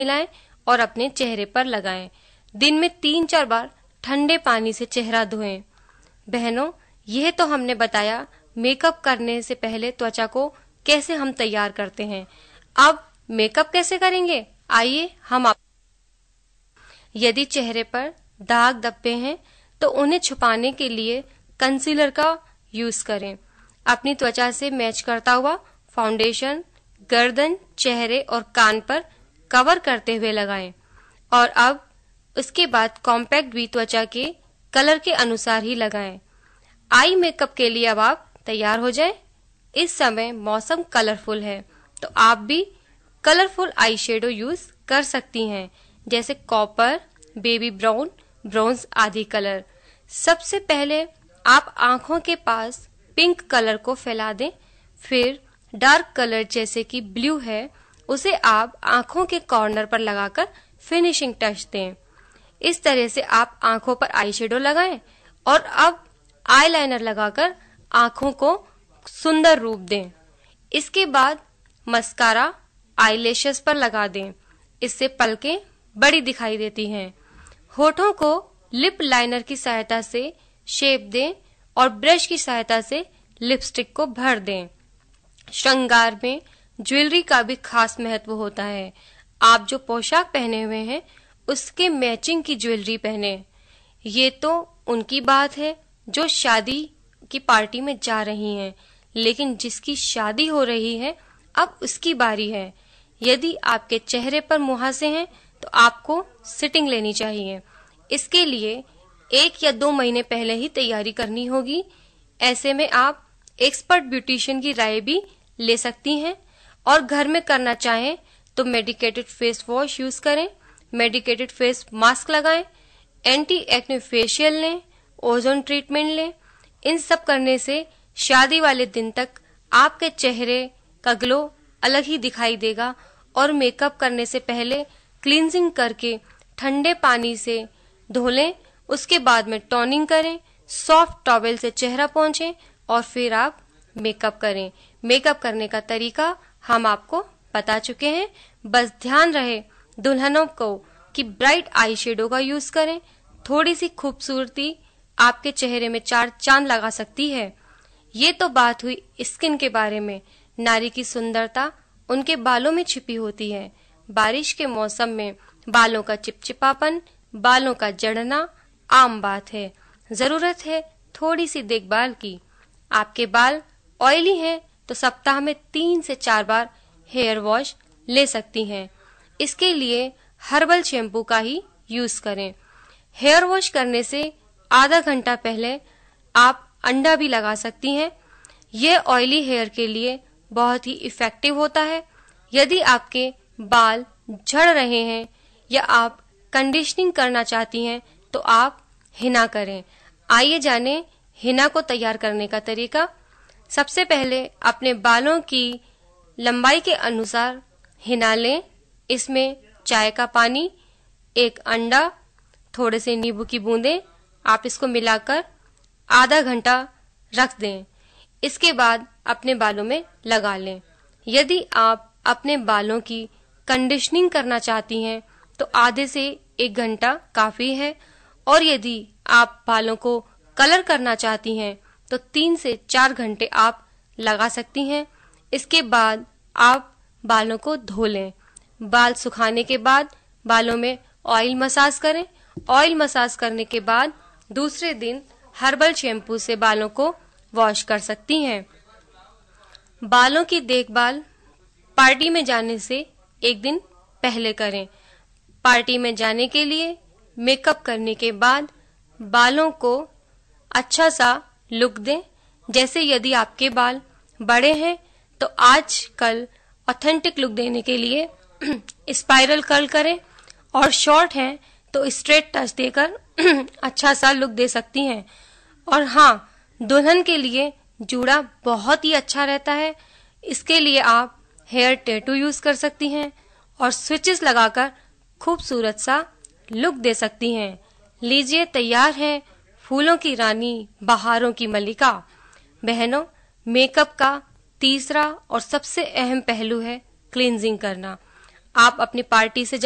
मिलाएं और अपने चेहरे पर लगाएं। दिन में 3-4 बार ठंडे पानी से चेहरा धोएं। बहनों, यह तो हमने बताया मेकअप करने से पहले त्वचा को कैसे हम तैयार करते हैं। अब मेकअप कैसे करेंगे, आइए हम यदि चेहरे पर दाग धब्बे हैं तो उन्हें छुपाने के लिए कंसीलर का यूज करें। अपनी त्वचा से मैच करता हुआ फाउंडेशन गर्दन, चेहरे और कान पर कवर करते हुए लगाएं और अब उसके बाद कॉम्पैक्ट भी त्वचा के कलर के अनुसार ही लगाएं। आई मेकअप के लिए अब आप तैयार हो जाएं। इस समय मौसम कलरफुल है तो आप भी कलरफुल आई शेडो यूज कर सकती हैं, जैसे कॉपर, बेबी ब्राउन, ब्रॉन्ज आदि कलर। सबसे पहले आप आंखों के पास पिंक कलर को फैला दें, फिर डार्क कलर जैसे कि ब्लू है उसे आप आंखों के कॉर्नर पर लगाकर फिनिशिंग टच दें। इस तरह से आप आंखों पर आई शेडो लगाएं और अब आईलाइनर लगाकर आंखों को सुंदर रूप दें। इसके बाद मस्कारा आईलैशेस पर लगा दें, इससे पलकें बड़ी दिखाई देती हैं। होठों को लिप लाइनर की सहायता से शेप दें और ब्रश की सहायता से लिपस्टिक को भर दें। श्रृंगार में ज्वेलरी का भी खास महत्व होता है। आप जो पोशाक पहने हुए हैं उसके मैचिंग की ज्वेलरी पहने। ये तो उनकी बात है जो शादी की पार्टी में जा रही हैं, लेकिन जिसकी शादी हो रही है अब उसकी बारी है। यदि आपके चेहरे पर मुहासे हैं तो आपको सिटिंग लेनी चाहिए। इसके लिए 1 या 2 महीने पहले ही तैयारी करनी होगी। ऐसे में आप एक्सपर्ट ब्यूटिशियन की राय भी ले सकती हैं और घर में करना चाहें तो मेडिकेटेड फेस वॉश यूज करें, मेडिकेटेड फेस मास्क लगाएं, एंटी एक्ने फेशियल लें, ओजोन ट्रीटमेंट लें। इन सब करने से शादी वाले दिन तक आपके चेहरे का ग्लो अलग ही दिखाई देगा। और मेकअप करने से पहले क्लींजिंग करके ठंडे पानी से धो लें, उसके बाद में टोनिंग करें, सॉफ्ट टॉवेल से चेहरा पोंछें और फिर आप मेकअप करें। मेकअप करने का तरीका हम आपको बता चुके हैं। बस ध्यान रहे दुल्हनों को कि ब्राइट आई शेडो का यूज करें। थोड़ी सी खूबसूरती आपके चेहरे में 4 चांद लगा सकती है। ये तो बात हुई स्किन के बारे में। नारी की सुंदरता उनके बालों में छिपी होती है। बारिश के मौसम में बालों का चिपचिपापन, बालों का जड़ना आम बात है। जरूरत है थोड़ी सी देखभाल की। आपके बाल ऑयली हैं तो सप्ताह में 3 से 4 बार हेयर वॉश ले सकती हैं। इसके लिए हर्बल शैम्पू का ही यूज करें। हेयर वॉश करने से आधा घंटा पहले आप अंडा भी लगा सकती हैं। यह ऑयली हेयर के लिए बहुत ही इफेक्टिव होता है। यदि आपके बाल झड़ रहे हैं या आप कंडीशनिंग करना चाहती हैं तो आप हिना करें। आइए जानें हिना को तैयार करने का तरीका। सबसे पहले अपने बालों की लंबाई के अनुसार हिना लें। इसमें चाय का पानी, 1 अंडा, थोड़े से नींबू की बूंदें, आप इसको मिलाकर आधा घंटा रख दें। इसके बाद अपने बालों में लगा लें। यदि आप अपने बालों की कंडीशनिंग करना चाहती हैं तो आधे से 1 घंटा काफी है और यदि आप बालों को कलर करना चाहती हैं तो 3 से 4 घंटे आप लगा सकती हैं। इसके बाद आप बालों को धो लें। बाल सुखाने के बाद बालों में ऑयल मसाज करें। ऑयल मसाज करने के बाद दूसरे दिन हर्बल शैम्पू से बालों को वॉश कर सकती हैं। बालों की देखभाल पार्टी में जाने से 1 दिन पहले करें। पार्टी में जाने के लिए मेकअप करने के बाद बालों को अच्छा सा लुक दें। जैसे यदि आपके बाल बड़े हैं तो आजकल ऑथेंटिक लुक देने के लिए स्पाइरल कर्ल करें और शॉर्ट हैं तो स्ट्रेट टच देकर अच्छा सा लुक दे सकती हैं। और हाँ, दुल्हन के लिए जूड़ा बहुत ही अच्छा रहता है। इसके लिए आप हेयर टैटू यूज कर सकती हैं और स्विचेस लगाकर खूबसूरत सा लुक दे सकती हैं। लीजिए, तैयार है फूलों की रानी, बहारों की मल्लिका। बहनों, मेकअप का तीसरा और सबसे अहम पहलू है क्लींजिंग करना। आप अपनी पार्टी से